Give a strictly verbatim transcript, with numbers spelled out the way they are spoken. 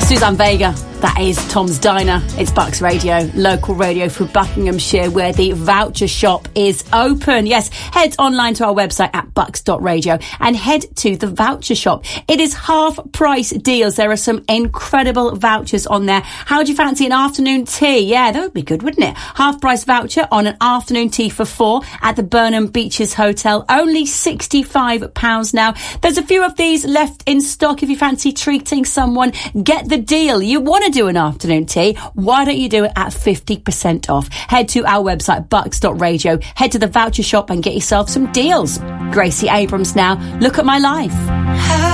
Suzanne Vega. That is Tom's Diner. It's Bucks Radio, local radio for Buckinghamshire, where the voucher shop is open. Yes, head online to our website at bucks dot radio and head to the voucher shop. It is half price deals. There are some incredible vouchers on there. How do you fancy an afternoon tea? Yeah, that would be good, wouldn't it? Half price voucher on an afternoon tea for four at the Burnham Beaches Hotel. Only sixty-five pounds now. There's a few of these left in stock. If you fancy treating someone, get the deal. You want to do an afternoon tea, why don't you do it at fifty percent off? Head to our website, bucks dot radio, head to the voucher shop and get yourself some deals. Gracie Abrams now, Look at My Life.